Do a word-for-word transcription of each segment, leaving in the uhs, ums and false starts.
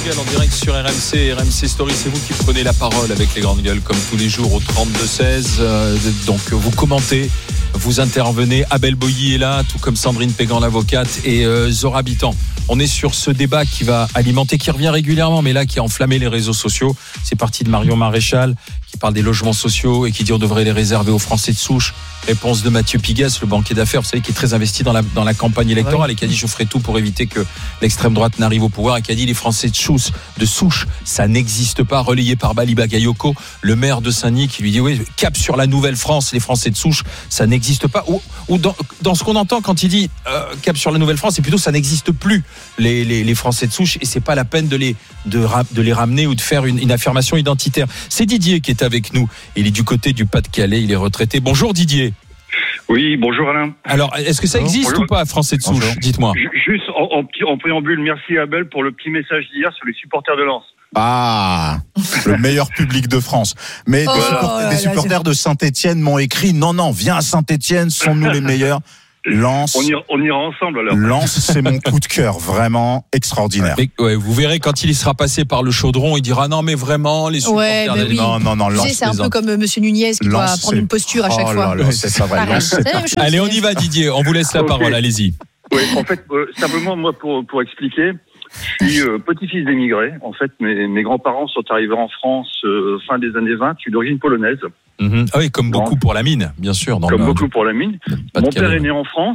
Gueules en direct sur R M C, R M C Story, c'est vous qui prenez la parole avec les grandes gueules comme tous les jours au trente-deux seize. Euh, donc vous commentez, vous intervenez. Abel Boilly est là, tout comme Sandrine Pégan l'avocate et euh, Zora Bitan. On est sur ce débat qui va alimenter, qui revient régulièrement, mais là qui a enflammé les réseaux sociaux. C'est parti de Marion Maréchal qui parle des logements sociaux et qui dit on devrait les réserver aux Français de souche. Réponse de Mathieu Pigasse, le banquier d'affaires, vous savez, qui est très investi dans la, dans la campagne électorale oui. et qui a dit je ferai tout pour éviter que l'extrême droite n'arrive au pouvoir et qui a dit les Français de souche, de souche ça n'existe pas, relayé par Bali Bagayoko, le maire de Saint-Denis qui lui dit oui, cap sur la Nouvelle-France, les Français de souche, ça n'existe pas. Ou, ou dans, dans ce qu'on entend quand il dit euh, cap sur la Nouvelle-France, c'est plutôt ça n'existe plus, les, les, les Français de souche, et c'est pas la peine de les, de, de les ramener ou de faire une, une affirmation identitaire. C'est Didier qui est avec nous, il est du côté du Pas-de-Calais, il est retraité. Bonjour Didier. Oui, bonjour Alain. Alors, est-ce que ça existe bonjour. ou pas, Français de souche? Bonjour. Dites-moi. Juste en, en, en préambule, merci Abel pour le petit message d'hier sur les supporters de Lens. Ah, le meilleur public de France. Mais oh, des, support- des supporters de Saint-Etienne m'ont écrit non, non, viens à Saint-Etienne, sont-nous les meilleurs? Lens, on ira, on ira ensemble alors. Lens, c'est mon coup de cœur, vraiment extraordinaire. Mais, ouais, vous verrez quand il y sera passé par le chaudron, il dira non mais vraiment les supporters. Ouais, oui. Non non non. Lens, c'est un peu comme Monsieur Nunez qui Lens, doit prendre une posture à chaque oh fois. Là là, c'est ça, vrai. Lens, c'est Allez, on y va Didier, on vous laisse la parole, okay. Allez-y. Oui, en fait, euh, simplement moi pour pour expliquer, je suis euh, petit-fils d'émigrés. En fait, mes mes grands-parents sont arrivés en France euh, fin des années vingt. Je suis d'origine polonaise. Mmh. Ah oui, comme beaucoup pour la mine, bien sûr. Dans comme le... beaucoup pour la mine. Mon père est né en France.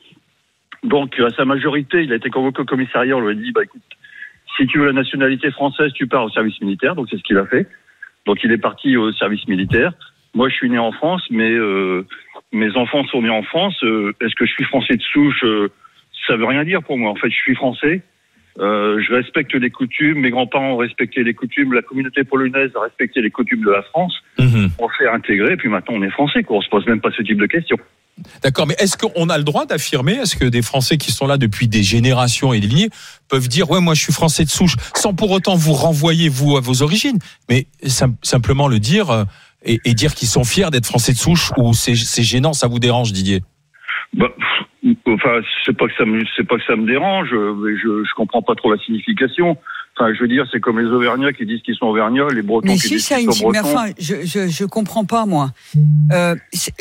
Donc, à sa majorité, il a été convoqué au commissariat. On lui a dit, bah, écoute, si tu veux la nationalité française, tu pars au service militaire. Donc, c'est ce qu'il a fait. Donc, il est parti au service militaire. Moi, je suis né en France, mais euh, mes enfants sont nés en France. Euh, est-ce que je suis français de souche? euh, Ça veut rien dire pour moi. En fait, je suis français. Euh, je respecte les coutumes. Mes grands-parents ont respecté les coutumes. La communauté polonaise a respecté les coutumes de la France. Mmh. On s'est intégré, et puis maintenant, on est français, quoi. On se pose même pas ce type de questions. D'accord, mais est-ce qu'on a le droit d'affirmer, est-ce que des Français qui sont là depuis des générations et des lignées peuvent dire ouais moi je suis français de souche sans pour autant vous renvoyer vous à vos origines, mais sim- simplement le dire euh, et, et dire qu'ils sont fiers d'être français de souche, ou c'est, c'est gênant, ça vous dérange Didier? Bah, enfin c'est pas que ça me c'est pas que ça me dérange, mais je je comprends pas trop la signification. Enfin, je veux dire, c'est comme les Auvergnats qui disent qu'ils sont Auvergnats, les Bretons mais qui si disent ça qu'ils sont une... Bretons. Enfin, je, je, je comprends pas, moi. Euh,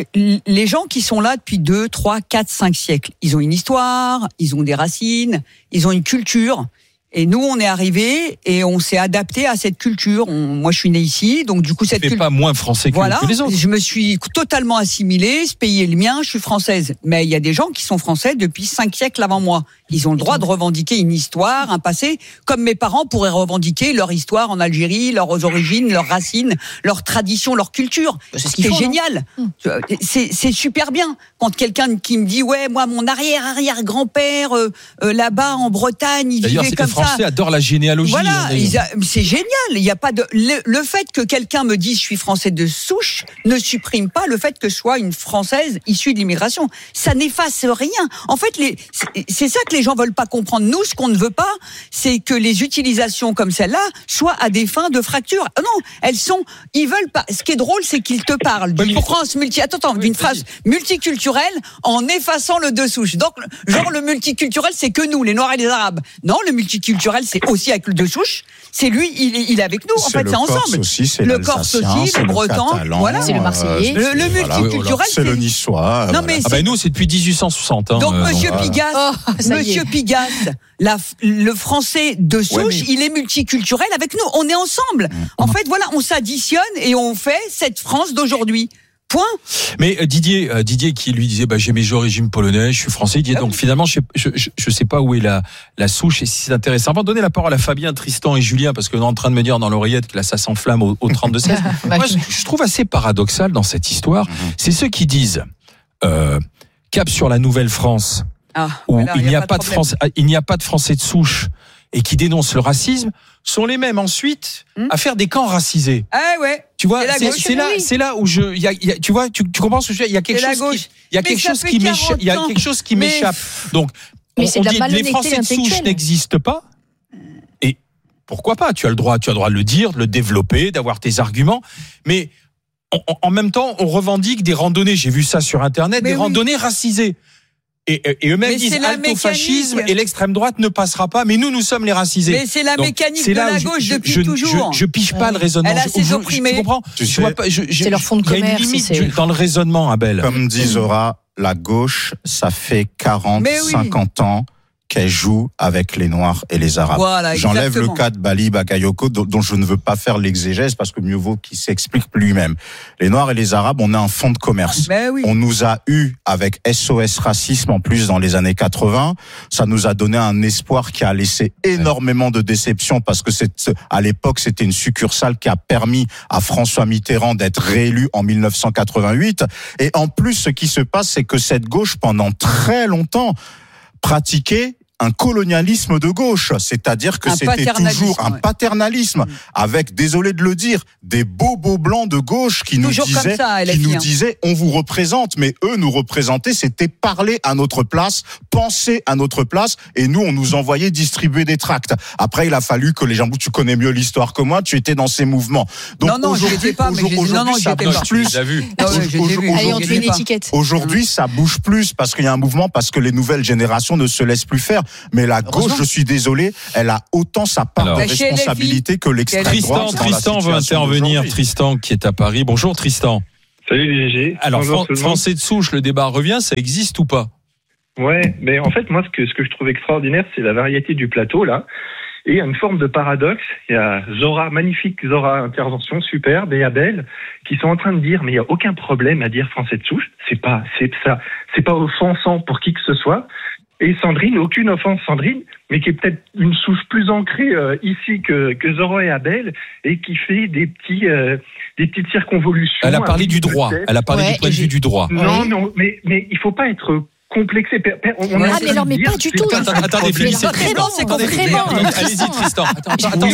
les gens qui sont là depuis deux, trois, quatre, cinq siècles, ils ont une histoire, ils ont des racines, ils ont une culture. Et nous, on est arrivés et on s'est adapté à cette culture. On, moi, je suis né ici, donc du coup, cette culture. pas moins français que, voilà, que les autres. Je me suis totalement assimilée. Ce pays est le mien. Je suis française. Mais il y a des gens qui sont français depuis cinq siècles avant moi. Ils ont le droit de revendiquer une histoire, un passé, comme mes parents pourraient revendiquer leur histoire en Algérie, leurs origines, leurs racines, leurs traditions, leur culture. C'est, ce c'est génial. Hum. C'est, c'est super bien quand quelqu'un qui me dit ouais, moi, mon arrière arrière grand-père euh, euh, là-bas en Bretagne, il D'ailleurs, vivait comme ça. Les Français adorent la généalogie. Voilà, hein, a, c'est génial. Il y a pas de le, le fait que quelqu'un me dise je suis français de souche ne supprime pas le fait que je sois une Française issue de l'immigration. Ça n'efface rien. En fait, les, c'est, c'est ça que les gens veulent pas comprendre. Nous, ce qu'on ne veut pas, c'est que les utilisations comme celle-là soient à des fins de fracture. Non, elles sont. Ils veulent pas. Ce qui est drôle, c'est qu'ils te parlent d'une France multi. Attends, attends, d'une phrase multiculturelle en effaçant le de souche. Donc, genre le multiculturel, c'est que nous, les Noirs et les Arabes. Non, le multiculturel, c'est aussi avec le de souche. C'est lui, il est, il est avec nous. En c'est fait, le c'est Corse ensemble. Aussi, c'est le Corse aussi, c'est le Breton, Catalan, voilà. C'est le Marseillais. Le, le multiculturel, voilà. c'est, c'est le Niçois. Non, voilà. mais ah ben nous, c'est depuis dix-huit cent soixante. Hein, donc, euh, Monsieur voilà. Pigasse, oh, Monsieur Pigasse, la, le français de souche, ouais, mais... il est multiculturel avec nous. On est ensemble. Mmh. En fait, voilà, on s'additionne et on fait cette France d'aujourd'hui. Point. Mais euh, Didier, euh, Didier qui lui disait, bah j'ai mes origines polonaises, je suis français. Il disait, donc finalement, je, je, je, je sais pas où est la, la souche et si c'est intéressant. Avant de donner la parole à Fabien, Tristan et Julien, parce qu'on est en train de me dire dans l'oreillette que là ça s'enflamme au, au trente-deux seize. Moi, je, je trouve assez paradoxal dans cette histoire, c'est ceux qui disent euh, cap sur la Nouvelle-France, ah, où voilà, il n'y a, a pas de, de France, il n'y a pas de Français de souche et qui dénoncent le racisme, sont les mêmes ensuite hum. à faire des camps racisés. Ah ouais. Tu vois, c'est, c'est, c'est là, oui. c'est là où je, y a, y a, tu vois, tu, tu comprends ce que je veux dire. Il y a quelque c'est chose qui, il y a quelque chose qui m'échappe. Il y a quelque chose qui mais... m'échappe. Donc, mais on, c'est on de dit les Français de souche n'existent pas. Et pourquoi pas? Tu as le droit, tu as le droit de le dire, de le développer, d'avoir tes arguments. Mais en, en même temps, on revendique des randonnées. J'ai vu ça sur Internet, mais des oui. randonnées racisées. Et, et eux-mêmes disent halte au fascisme et l'extrême droite ne passera pas, mais nous, nous sommes les racisés. Mais c'est la Donc, mécanique de la gauche je, depuis je, toujours. Je, je pige pas ouais. le raisonnement. Elle a ses opprimés. Tu comprends tu je vois pas, je, je, C'est leur fond de commerce. Il y a une limite c'est... dans le raisonnement, Abel. Comme dit Zora, la gauche, ça fait quarante, oui. cinquante ans qu'elle joue avec les Noirs et les Arabes. Voilà, J'enlève le cas de Bali Bakayoko, dont je ne veux pas faire l'exégèse parce que mieux vaut qu'il s'explique lui-même. Les Noirs et les Arabes, on a un fonds de commerce. Ben oui. On nous a eu avec S O S Racisme en plus dans les années quatre-vingts. Ça nous a donné un espoir qui a laissé énormément de déception parce que c'est, à l'époque, c'était une succursale qui a permis à François Mitterrand d'être réélu en dix-neuf cent quatre-vingt-huit. Et en plus, ce qui se passe, c'est que cette gauche, pendant très longtemps, pratiquait un colonialisme de gauche, c'est-à-dire que un c'était toujours un ouais. paternalisme, avec, désolé de le dire, des bobos blancs de gauche qui toujours nous disaient, ça, qui nous disaient, on vous représente, mais eux nous représenter, c'était parler à notre place, penser à notre place, et nous on nous envoyait distribuer des tracts. Après il a fallu que les gens, tu connais mieux l'histoire que moi, tu étais dans ces mouvements. Donc non non, je l'étais pas, mais aujourd'hui non, non, ça bouge pas. plus. Vu. Ah ouais, aujourd'hui, Allez, on te fait une étiquette. Aujourd'hui ça bouge plus parce qu'il y a un mouvement, parce que les nouvelles générations ne se laissent plus faire. Mais la gauche, je suis désolé, elle a autant sa part Alors, de responsabilité que l'extrême Tristan, droite. Tristan veut intervenir. Tristan qui est à Paris. Bonjour Tristan. Salut G G. Alors Bonjour, Fran- français de souche, le débat revient, ça existe ou pas ? Ouais, mais en fait moi ce que ce que je trouve extraordinaire, c'est la variété du plateau là. Et il y a une forme de paradoxe. Il y a Zora, magnifique Zora, intervention superbe, et Abel, qui sont en train de dire, mais il n'y a aucun problème à dire français de souche. C'est pas, c'est ça, c'est pas offensant pour qui que ce soit. Et Sandrine, aucune offense Sandrine, mais qui est peut-être une souche plus ancrée euh, ici que, que Zora et Abel, et qui fait des petits, euh, des petites circonvolutions. Elle a parlé du droit. Peut-être. Elle a parlé ouais, du point de vue du droit. Non, ouais. non, mais mais il faut pas être complexé. On ah mais alors mais pas du tout. Attendez, finissez Tristan. C'est vraiment. Allez-y Tristan. Attends, attends.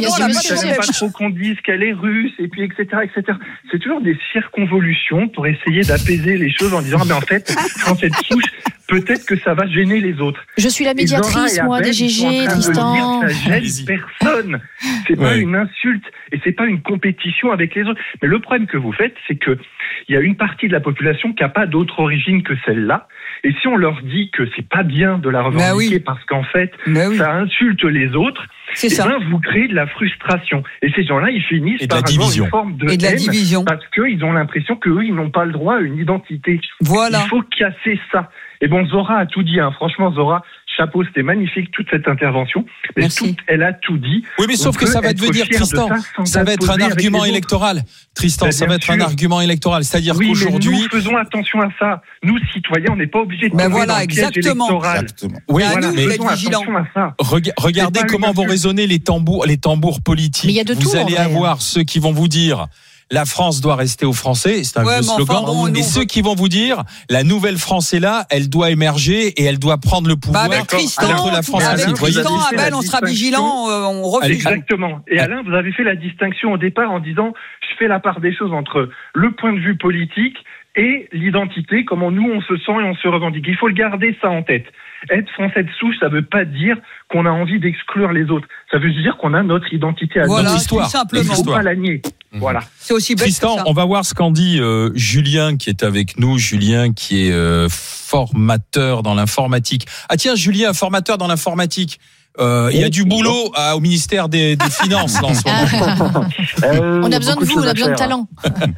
Il pas trop qu'on dise qu'elle est russe et puis et cetera et cetera. C'est toujours des circonvolutions pour essayer d'apaiser les choses en disant mais en fait quand cette souche peut-être que ça va gêner les autres. Je suis la médiatrice, moi, des G G, Tristan. De ça gêne personne. C'est pas ouais. une insulte et c'est pas une compétition avec les autres. Mais le problème que vous faites, c'est que il y a une partie de la population qui a pas d'autre origine que celle-là. Et si on leur dit que c'est pas bien de la revendiquer oui. parce qu'en fait, oui. ça insulte les autres, c'est ça. Ben vous créez de la frustration. Et ces gens-là, ils finissent par avoir une forme de et de la haine division. Parce qu'ils ont l'impression qu'eux, ils n'ont pas le droit à une identité. Voilà. Il faut casser ça. Et bon, Zora a tout dit. Hein. Franchement, Zora, chapeau, c'était magnifique toute cette intervention. Mais Merci. Tout, elle a tout dit. Oui, mais sauf que ça va devenir, Tristan, ça, ça va être un argument électoral. Tristan, ben, ça va être sûr. un argument électoral. C'est-à-dire oui, qu'aujourd'hui... Mais nous faisons attention à ça. Nous, citoyens, on n'est pas obligés de ben tomber voilà, dans le piège électoral. Exactement. Oui, voilà, mais faisons attention à ça. Reg- regardez comment vont résonner les tambours, les tambours politiques. Mais il y a de vous tout, allez avoir ceux qui vont vous dire... La France doit rester aux Français, c'est un ouais, vieux slogan. Enfin, bon, et ceux qui vont vous dire, la nouvelle France est là, elle doit émerger et elle doit prendre le pouvoir bah avec Tristan, contre la France. Avec Tristan, Abel, on sera vigilant, euh, on refuse. Exactement. Et Alain, vous avez fait la distinction au départ en disant, je fais la part des choses entre le point de vue politique et l'identité, comment nous on se sent et on se revendique. Il faut le garder ça en tête. Être français de souche, ça veut pas dire qu'on a envie d'exclure les autres. Ça veut dire qu'on a notre identité à nous. Voilà, notre histoire. Tout simplement. Il ne faut pas la nier. Mmh. Voilà. C'est aussi bête Tristan, que ça. On va voir ce qu'en dit euh, Julien qui est avec nous. Julien qui est euh, formateur dans l'informatique. Ah tiens, Julien, formateur dans l'informatique. Euh, il y a du boulot à, au ministère des, des Finances là, en ce moment. Euh, on a besoin de vous, on a besoin de talent.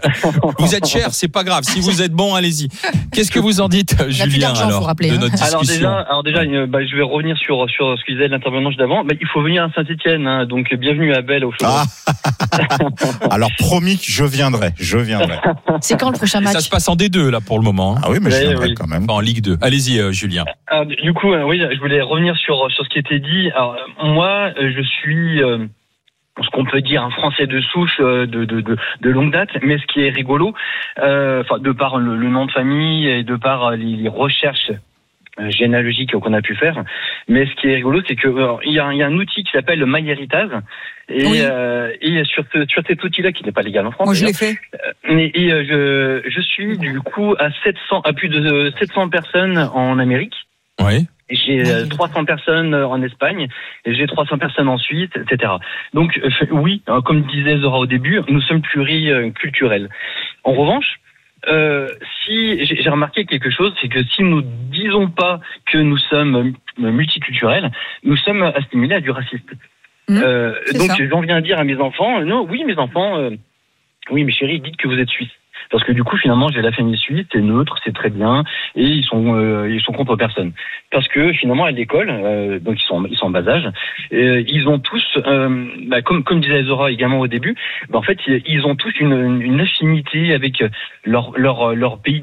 Vous êtes cher, c'est pas grave. Si vous êtes bon, allez-y. Qu'est-ce que vous en dites, Julien, alors, rappeler, de hein. notre discussion? Alors déjà, alors déjà, euh, bah, je vais revenir sur sur ce que disait l'intervenant d'avant. Bah, il faut venir à Saint-Étienne, hein, donc bienvenue à Abel au show. Ah. Alors promis que je viendrai, je viendrai. C'est quand le prochain match? Ça se passe en D deux là pour le moment. Hein. Ah oui, mais ouais, je viendrai oui. quand même. Enfin, en Ligue deux. Allez-y, euh, Julien. Alors, du coup, euh, oui, je voulais revenir sur sur ce qui était dit. Alors, moi, je suis euh, ce qu'on peut dire un Français de souche euh, de, de, de, de longue date, mais ce qui est rigolo, euh, enfin, de par le, le nom de famille et de par les, les recherches euh, généalogiques qu'on a pu faire, mais ce qui est rigolo, c'est que euh, il y a, il y a un outil qui s'appelle MyHeritage, et, oui. euh, et sur, ce, sur cet outil-là, qui n'est pas légal en France. Moi, je l'ai fait. Euh, et, et euh, je, je suis du coup à sept cents, à plus de sept cents personnes en Amérique. Oui. J'ai trois cents personnes en Espagne et j'ai trois cents personnes en Suisse, et cetera. Donc oui, comme disait Zora au début, nous sommes pluriculturels. En revanche, euh, si j'ai, j'ai remarqué quelque chose, c'est que si nous disons pas que nous sommes multiculturels, nous sommes assimilés à du racisme. Mmh, euh, donc ça. J'en viens à dire à mes enfants, non, oui, mes enfants, euh, oui, mes chéris, dites que vous êtes suisses. Parce que du coup, finalement, j'ai la famille suisse, c'est neutre, c'est très bien, et ils sont euh, ils sont contre personne. Parce que finalement, à l'école, euh, donc ils sont ils sont en bas âge, et ils ont tous, euh, bah, comme comme disait Zora également au début, bah, en fait, ils ont tous une une affinité avec leur leur leur pays.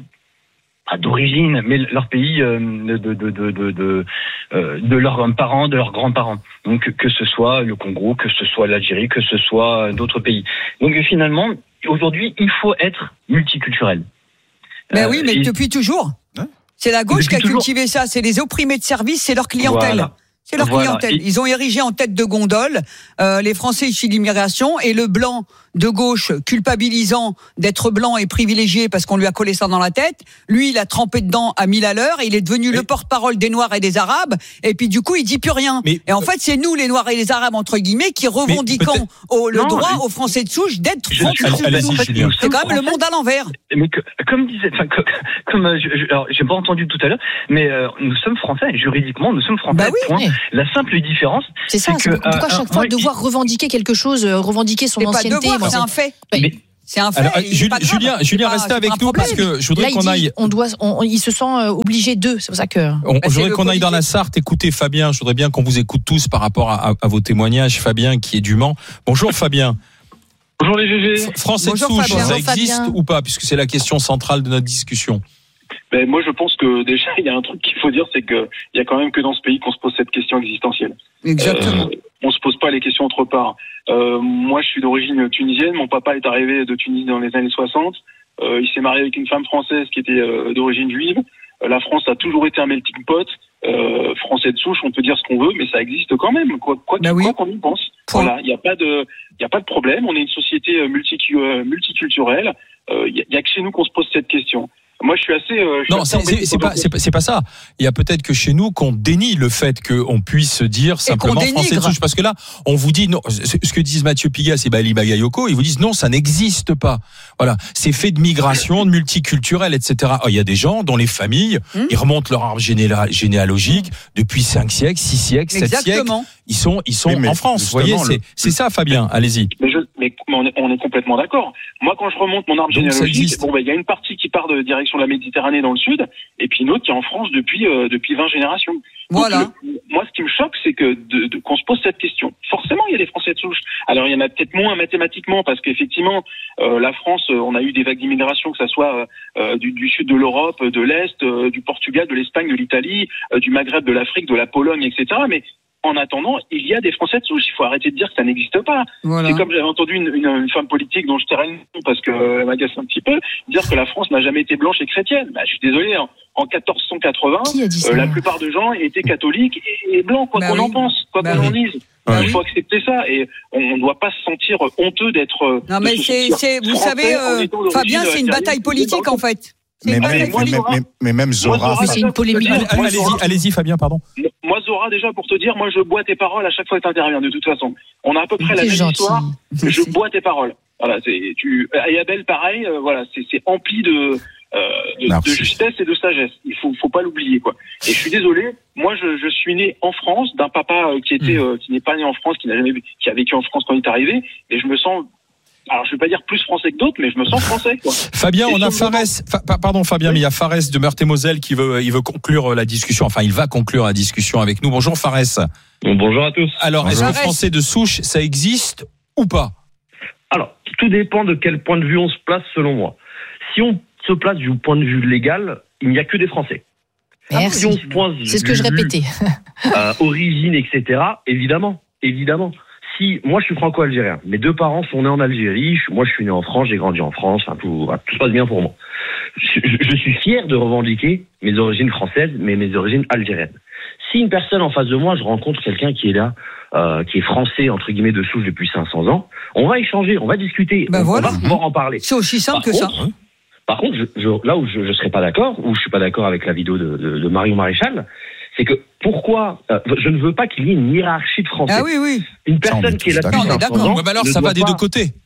D'origine, mais leur pays euh, de de de de de, euh, de leurs parents, de leurs grands-parents. Donc que ce soit le Congo, que ce soit l'Algérie, que ce soit d'autres pays. Donc finalement, aujourd'hui, il faut être multiculturel. Mais euh, oui, mais et... depuis toujours. Hein c'est la gauche depuis qui a toujours. cultivé ça. C'est les opprimés de service, c'est leur clientèle. Voilà. C'est leur voilà. clientèle. Ils ont érigé en tête de gondole euh, les Français issus de l'immigration et le blanc de gauche culpabilisant d'être blanc et privilégié parce qu'on lui a collé ça dans la tête. Lui, il a trempé dedans à mille à l'heure. Il est devenu mais... le porte-parole des Noirs et des Arabes. Et puis du coup, il dit plus rien. Mais... Et en fait, c'est nous, les Noirs et les Arabes entre guillemets, qui revendiquons au, le non, droit mais... aux Français de souche d'être français. C'est quand même le monde à l'envers. Mais que, comme disait, enfin, comme, comme je, alors, j'ai pas entendu tout à l'heure, mais euh, nous sommes français. Juridiquement, nous sommes français. Bah oui, point. Oui. La simple différence, c'est ça. C'est que, pourquoi euh, chaque fois euh, devoir il... revendiquer quelque chose, euh, revendiquer son ancienneté. Devoir, c'est un fait. Mais... C'est un fait. Alors, Julie, Julien, Julien, restez avec nous parce que je voudrais Là, qu'on dit, aille. On doit, on, il se sent obligé d'eux. C'est pour ça que. On, bah, je voudrais qu'on aille dans la Sarthe. Écoutez, Fabien. Je voudrais bien qu'on vous écoute tous par rapport à, à, à vos témoignages. Fabien, qui est du Mans. Bonjour, Fabien. Bonjour les G G. Français de souche, ça existe ou pas, puisque c'est la question centrale de notre discussion. Ben moi je pense que déjà il y a un truc qu'il faut dire, c'est que il y a quand même que dans ce pays qu'on se pose cette question existentielle. Exactement. Euh, on se pose pas les questions autre part. Euh, moi je suis d'origine tunisienne, mon papa est arrivé de Tunisie dans les années soixante. Euh, il s'est marié avec une femme française qui était euh, d'origine juive. Euh, la France a toujours été un melting pot. Euh, français de souche, on peut dire ce qu'on veut, mais ça existe quand même. Quoi, quoi, bah oui. quoi qu'on y pense. Point. Voilà, il n'y a pas de, il y a pas de problème. On est une société multi, euh, multiculturelle. Il euh, y, y a que chez nous qu'on se pose cette question. Moi, je suis assez. Euh, je non, suis c'est, c'est, c'est pas, c'est pas, c'est pas ça. Il y a peut-être que chez nous qu'on dénie le fait qu'on puisse dire simplement français de souche, parce que là, on vous dit non. Ce que disent Mathieu Pigas et Bali Bagayoko, ils vous disent non, ça n'existe pas. Voilà, c'est fait de migration, de multiculturel, et cetera. Oh, il y a des gens dont les familles, hum. ils remontent leur arbre généal, généalogique depuis cinq siècles, six siècles, sept siècles. Ils sont, ils sont oui, en France. Vous voyez, c'est, le... c'est ça, Fabien. Allez-y. Mais, je, mais on, est, on est complètement d'accord. Moi, quand je remonte mon arbre Donc, généalogique, bon, ben, il y a une partie qui part de direction de la Méditerranée dans le sud, et puis une autre qui est en France depuis euh, depuis vingt générations. Voilà. Donc, le, moi, ce qui me choque, c'est que de, de, qu'on se pose cette question. Forcément, il y a des Français de souche. Alors, il y en a peut-être moins mathématiquement, parce qu'effectivement, euh, la France, euh, on a eu des vagues d'immigration, que ça soit euh, du, du sud de l'Europe, de l'Est, euh, du Portugal, de l'Espagne, de l'Italie, euh, du Maghreb, de l'Afrique, de la Pologne, et cetera. Mais en attendant, il y a des Français de souche. Il faut arrêter de dire que ça n'existe pas. Voilà. C'est comme j'avais entendu une, une, une femme politique dont je tairai le nom parce qu'elle euh, m'agace un petit peu, dire que la France n'a jamais été blanche et chrétienne. Bah, je suis désolé, hein. En quatorze cent quatre-vingts, euh, la plupart de gens étaient catholiques et, et blancs, quoi bah qu'on oui. en pense, quoi bah qu'on oui. en dise. Bah il oui. faut accepter ça et on ne doit pas se sentir honteux d'être. Non mais c'est, c'est, vous savez, euh, Fabien, c'est une bataille politique en fait. Mais, mais, mais, mais, mais même Zora. Moi, c'est une polémique. Allez, allez-y, allez-y, Fabien, pardon. Moi, Zora, déjà, pour te dire, moi, je bois tes paroles à chaque fois que tu interviens, de toute façon. On a à peu près la même gentil. histoire. Je bois tes paroles. Voilà, c'est, tu, et Abel, pareil, euh, voilà, c'est, c'est empli de, euh, de, de justesse et de sagesse. Il faut, faut pas l'oublier, quoi. Et je suis désolé. Moi, je, je suis né en France, d'un papa qui était, mmh. euh, qui n'est pas né en France, qui n'a jamais, qui a vécu en France quand il est arrivé, et je me sens, alors je vais pas dire plus français que d'autres, mais je me sens français, quoi. Fabien, et on a Farès, fa- pardon Fabien, oui. mais il y a Farès de Meurthe-et-Moselle qui veut, il veut conclure la discussion, enfin il va conclure la discussion avec nous. Bonjour Farès. Bon, bonjour à tous. Alors, bonjour. Est-ce que français de souche, ça existe ou pas? Alors, tout dépend de quel point de vue on se place selon moi. Si on se place du point de vue légal, il n'y a que des Français. Merci. Si on se place C'est ce que je répétais. euh, origine, et cetera, évidemment, évidemment. Si, moi je suis franco-algérien, mes deux parents sont nés en Algérie, moi je suis né en France, j'ai grandi en France, enfin, tout, tout se passe bien pour moi. Je, je suis fier de revendiquer mes origines françaises, mais mes origines algériennes. Si une personne en face de moi, je rencontre quelqu'un qui est là, euh, qui est français, entre guillemets, de souche depuis cinq cents ans, on va échanger, on va discuter, ben on, voilà. on va pouvoir en parler. C'est aussi simple par que contre, ça. Hein, par contre, je, je, là où je ne serais pas d'accord, où je suis pas d'accord avec la vidéo de, de, de Marion Maréchal, c'est que pourquoi euh, je ne veux pas qu'il y ait une hiérarchie de Français. Ah oui, oui. Une personne qui est là depuis cinq cents ans. Ouais, bah alors ça va des pas... deux côtés.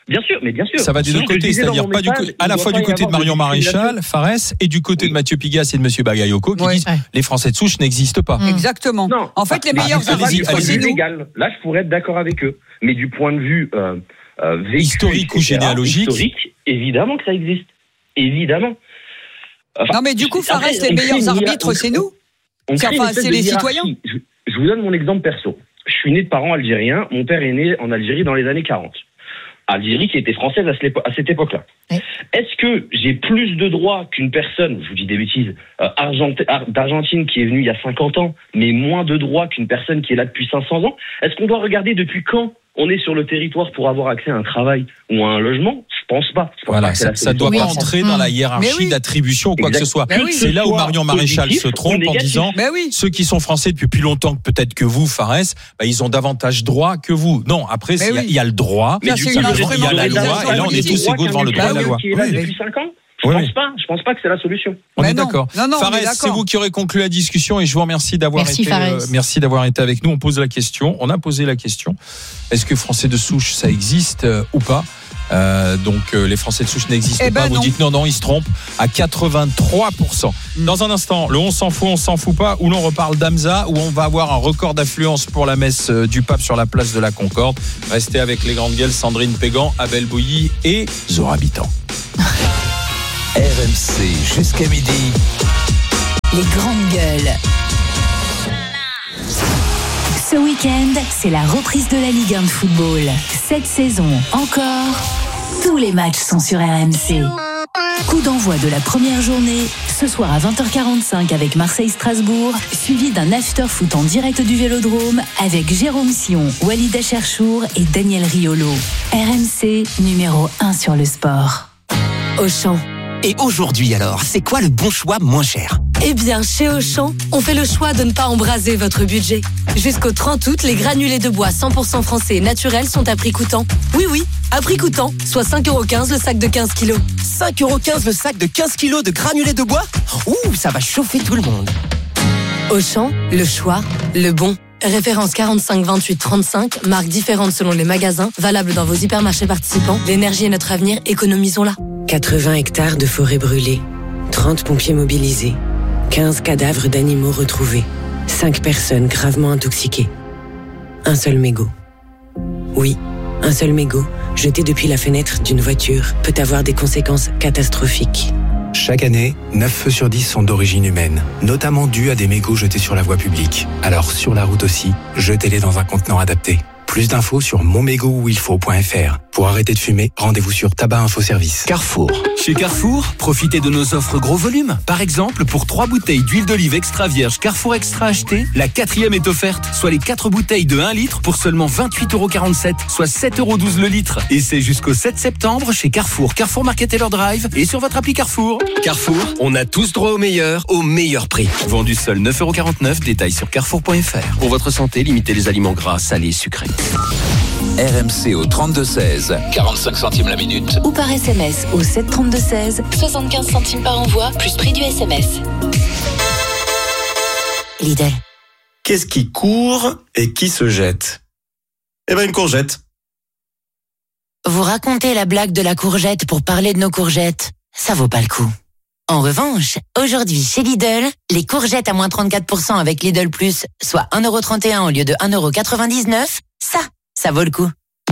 Bien sûr, mais bien sûr. Ça va des deux côtés, c'est-à-dire pas du co- à la fois du côté de Marion Maréchal, Farès, et du côté de Mathieu Pigasse et de Monsieur Bagayoko qui oui. disent ouais. les Français de souche n'existent pas. Mmh. Exactement. Non. En fait, les bah, meilleurs arbitres, c'est légal. Là, je pourrais être d'accord avec eux. Mais du point de vue euh, euh, vécu, historique et cetera, ou généalogique, historique, évidemment que ça existe. Évidemment. Enfin, non, mais du coup, Farès, les meilleurs arbitres, c'est nous. Enfin, c'est les citoyens. Je, je vous donne mon exemple perso. Je suis né de parents algériens. Mon père est né en Algérie dans les années quarante. Algérie qui était française à cette époque-là. Oui. Est-ce que j'ai plus de droits qu'une personne, je vous dis des bêtises, euh, Argent- d'Argentine qui est venue il y a cinquante ans, mais moins de droits qu'une personne qui est là depuis cinq cents ans? Est-ce qu'on doit regarder depuis quand on est sur le territoire pour avoir accès à un travail ou à un logement? Je pense pas. Je pense voilà, pas ça ne doit pas entrer dans la hiérarchie oui. d'attribution ou quoi exact. que ce soit. Oui. C'est là où Marion Maréchal se trompe en disant oui. ceux qui sont français depuis plus longtemps que peut-être que vous, Farès, bah, ils ont davantage droit que vous. Non, après, il y, y a le droit, mais il y a la loi, et là, on est tous égaux devant le droit et la loi. Qui est là depuis cinq ans. Je oui. pense pas. Je pense pas que c'est la solution. On mais est non. d'accord. Non, non, Farès, c'est vous qui aurez conclu la discussion et je vous remercie d'avoir merci, été. Euh, merci d'avoir été avec nous. On pose la question. On a posé la question. Est-ce que Français de souche ça existe euh, ou pas? Euh, donc euh, les Français de souche n'existent eh ben pas. Vous non. dites non, non, ils se trompent à quatre-vingt-trois pour cent. Mm. Dans un instant, le on s'en fout, on s'en fout pas, où l'on reparle d'Hamza, où on va avoir un record d'affluence pour la messe euh, du pape sur la place de la Concorde. Restez avec les grandes gueules, Sandrine Pégan, Abel Bouilly et Zora Habitant. R M C jusqu'à midi. Les grandes gueules. Ce week-end, c'est la reprise de la Ligue un de football. Cette saison encore, tous les matchs sont sur R M C. Coup d'envoi de la première journée, ce soir à vingt heures quarante-cinq avec Marseille-Strasbourg, suivi d'un after-foot en direct du Vélodrome avec Jérôme Sion, Walid Acharchour et Daniel Riolo. R M C, numéro un sur le sport. Auchan. Et aujourd'hui alors, c'est quoi le bon choix moins cher? Eh bien, chez Auchan, on fait le choix de ne pas embraser votre budget. Jusqu'au trente août, les granulés de bois cent pour cent français et naturels sont à prix coûtant. Oui, oui, à prix coûtant, soit cinq euros quinze le sac de quinze kilos. cinq euros quinze le sac de quinze kilos de granulés de bois? Ouh, ça va chauffer tout le monde. Auchan, le choix, le bon. Référence quarante-cinq vingt-huit trente-cinq, marque différente selon les magasins, valable dans vos hypermarchés participants. L'énergie est notre avenir, économisons-la. quatre-vingts hectares de forêt brûlée, trente pompiers mobilisés, quinze cadavres d'animaux retrouvés, cinq personnes gravement intoxiquées. Un seul mégot. Oui, un seul mégot, jeté depuis la fenêtre d'une voiture, peut avoir des conséquences catastrophiques. Chaque année, neuf feux sur dix sont d'origine humaine, notamment dus à des mégots jetés sur la voie publique. Alors sur la route aussi, jetez-les dans un contenant adapté. Plus d'infos sur mon mégot où il faut point f r. Pour arrêter de fumer, rendez-vous sur Tabac Info Service. Carrefour. Chez Carrefour, profitez de nos offres gros volume. Par exemple, pour trois bouteilles d'huile d'olive extra vierge Carrefour Extra achetées, la quatrième est offerte, soit les quatre bouteilles de un litre pour seulement vingt-huit euros quarante-sept, soit sept euros douze le litre. Et c'est jusqu'au sept septembre chez Carrefour, Carrefour Market Taylor Drive et sur votre appli Carrefour. Carrefour, on a tous droit au meilleur, au meilleur prix. Vendu seul neuf euros quarante-neuf, détail sur carrefour point f r. Pour votre santé, limitez les aliments gras, salés, sucrés. R M C au trente-deux seize, quarante-cinq centimes la minute. Ou par S M S au sept trente-deux seize, soixante-quinze centimes par envoi, plus prix du S M S. Lidl. Qu'est-ce qui court et qui se jette? Eh ben une courgette. Vous racontez la blague de la courgette pour parler de nos courgettes. Ça vaut pas le coup. En revanche, aujourd'hui chez Lidl, les courgettes à moins trente-quatre pour cent avec Lidl Plus, soit un euro trente et un au lieu de un euro quatre-vingt-dix-neuf, ça, ça vaut le coup.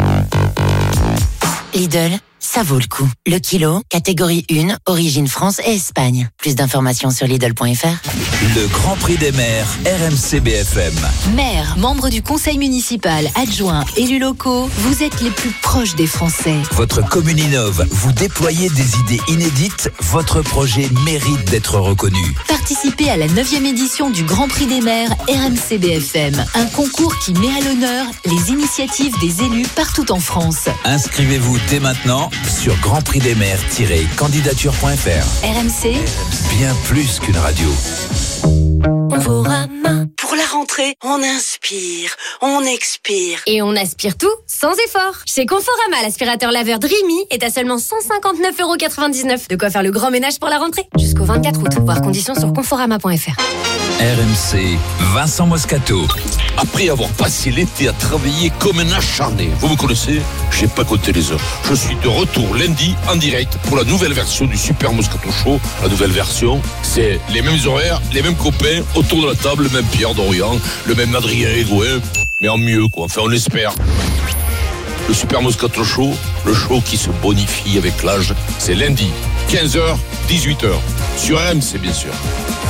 Lidl, ça vaut le coup. Le kilo, catégorie un, origine France et Espagne. Plus d'informations sur Lidl point f r. Le Grand Prix des maires, R M C B F M. Maires, membres du conseil municipal, adjoints, élus locaux, vous êtes les plus proches des Français. Votre commune innove, vous déployez des idées inédites, votre projet mérite d'être reconnu. Participez à la neuvième édition du Grand Prix des maires R M C B F M. Un concours qui met à l'honneur les initiatives des élus partout en France. Inscrivez-vous dès maintenant sur grand prix des maires tiret candidature point f r. R M C, bien plus qu'une radio. Conforama. Pour la rentrée. rentrée, on inspire, on expire. Et on aspire tout sans effort. Chez Conforama, l'aspirateur laveur Dreamy est à seulement cent cinquante-neuf euros quatre-vingt-dix-neuf. De quoi faire le grand ménage pour la rentrée. Jusqu'au vingt-quatre août. Voir conditions sur conforama point f r. R M C, Vincent Moscato. Après avoir passé l'été à travailler comme un acharné, vous me connaissez, j'ai pas compté les heures. Je suis de retour lundi en direct pour la nouvelle version du Super Moscato Show. La nouvelle version, c'est les mêmes horaires, les mêmes copains, autour de la table, le même Pierre Dorian, le même Adrien Egoin, mais en mieux quoi, enfin on l'espère. Le Super Moscato Show, le show qui se bonifie avec l'âge, c'est lundi, quinze heures, dix-huit heures, sur R M C bien sûr.